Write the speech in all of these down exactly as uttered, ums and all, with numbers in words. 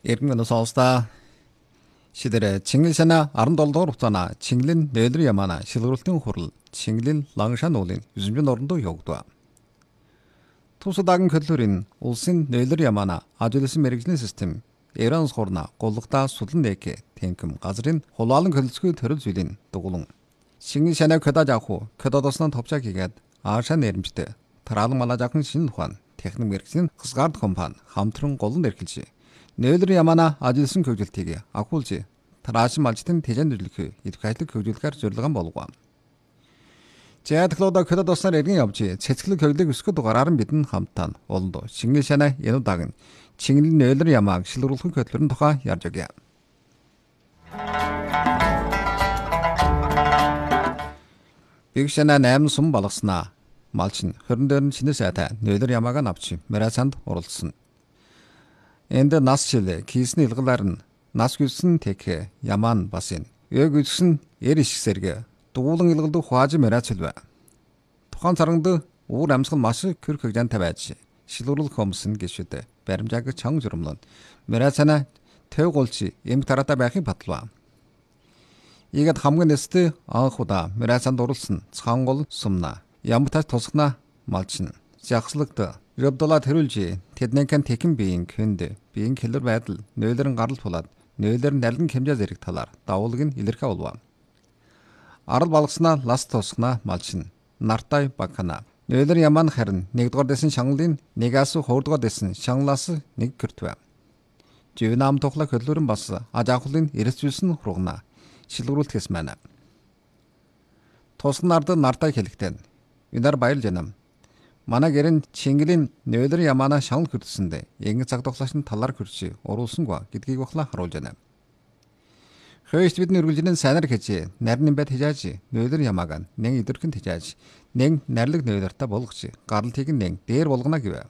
Иргэн сонсда шидэрэ Чингисхана арандол доор хугацаана Чингэлэн нээлэр ямаана шилгэрүүлтийн хурал Чингэлэн Лангшан уулын yüzüncü оронд явагдав. Тусадагийн хөдөлгөөрийн улсын нээлэр ямаана ажлын мэргэжлийн систем Иран сорна голлогта судлан нэкэ тэнкэм газрын хулаалан хөдөлгөөний төрөл зүйлийн дугуулан Чингисхана көдаж авах көдодосноо товчаг хийгээд аашаа нэрмжтэй тараалан малажахан шинэ ухаан техник мэргэжлийн хасгард компани хамтран голон эрхэлж нээлэр ямаана ажлын хөгжилтийг агуулж тараашин малжтын тэжэн төрлөх эдвкайлыг хөгжүүлэхээр зорилгон болгоо. Жаадлуудаа көдодосноор эргэн явж цэцгэлэг хөглөг өсгөх дугаараар бидэн хамтаа олондоо Чингисхана энэ удааг Чингэлэн нээлэр ямааг шилрүүлэх хөтөлбөрийн тухай ярьж өгье. Бигшана найм сум балгаснаа малчин хорон дээр нь шинэ сайтай нээлэр ямааг авч Марасанд оролцсон. Энд нас шилэ кисний илгалаар нь нас гүсэн тэхэ ямаан басын яг гүсэн эр иш сэргэ дугуулан илгалдаг хуаж Марасэлвэ. Тухайн царганд уур амьсгал маш көр хөгжантай байж шилрүүлэх хомсон гişүдэ баримжааг чанга журмлон Марасана төв голчи эмг таратаа байхын батлаа. Ийгэд хамгийн нэстэ анх удаа Марасанд оролцсон цаангол сумна ямтаж тусгана малчин жагслагт Рабдулла тэрүүлж тэднийхэн тэхэн биеийн хүнд биеийн хэлэр байдал нөөлөрн гарал тулаад нөөлөр нарлан хэмжээ зэрэг талаар давуулг нь илэрхэ болов. Арал балгаснаа лас тусгана малчин нартай багхана нөөлөр яман харин нэгдүгээр дэсэн шангалын нэгээс хоёрдугаар дэсэн шангалаас нэг гэртвэ. Живнам тухлах хөдлөрөн бас ажаахлын эрсвэлсэн хургана шилгэрүүлдэхс маань. Тусганард нартай хэлэгтэн өнөр баярлж байна. Манай гэрэн Чингэлэн нээлэр ямаана шанал хөрдсөндөө янг цаг тоглошин талаар хөрчи уруулсангүй гэдгийг бахла харуулж байна. Хөөст бидний үргэлжлэн санаар хийж нарийн байд хижааж нээлэр ямааг нэн идэрхэн хижааж нэн нарлаг нээлэртэ болгож гаралтыг нэн дээр болгоно гэв.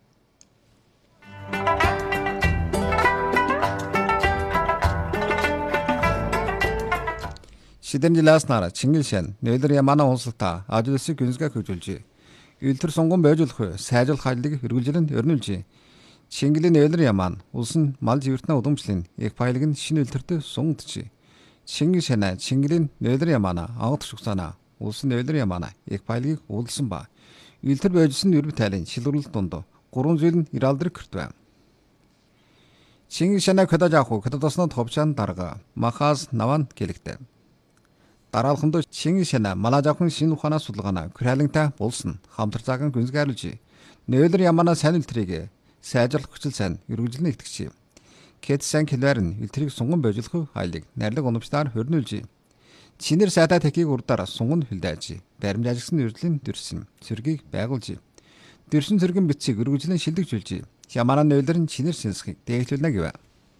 Шидэн жиласнара Чингэлшэн нээлэр ямаана унсалтаа ажлыг гүнзгээ хөгжүүлж Үлтэр сонгон бойжуулах сайжруулах ажлыг үргэлжлэн өрнүүлж Чингэлэн нээлэр ямаан улсын мал живэртнэ удамжлын их файлыг нь шинэ үлтэртэ сунгадж Чингисхана Чингэлэн нээлэр ямаана агт шугсана улсын нээлэр ямаана их файлыг уулсан ба үлтэр бойжсэн өрөв тайлын шилрүүлэлт донд гурван зүйл нь иралдрыг гэртвэ. Чингисхана көдаж авах көдодосноо товчаан дарга махаас наван гэлэгтэй. Дараалханд Чингисхана малажахан шинэ ухаанаас судалгаана күрэлэнтэй болсон хамтарцаахан гүнзгийрлж нээлэр ямаана сайн үлтрийг сайжруулах хүчил сайн эргэлжлэн итгэж Кэтсэн хэлээр нь үлтрийг сунган бойжуулах айлыг найрлаг уламжлаар хөрнүүлж чинэр сайтай техникийг урдаар сунган хөлдөөж баримжаагсан эрдлийн дэрсэн цэргийг байгуулж дэрсэн цэргэн битсийг эргэлжлэн шилдэгжүүлж ямаана нээлэр нь чинэр шинсхийг дэглүүлнэ гэв.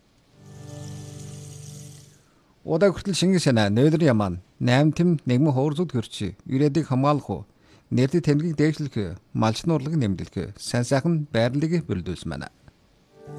Удаа хүртэл Чингисхана нээлэр ямаан найм тэм нэгмэн хуурзууд хөрчи ирээдийг хамгаалах нэрдэд тэмдгийг дээшлэх малчин урлаг нэмэлдэх сайн сайхан байрлалыг бүрдүүлсэн байна.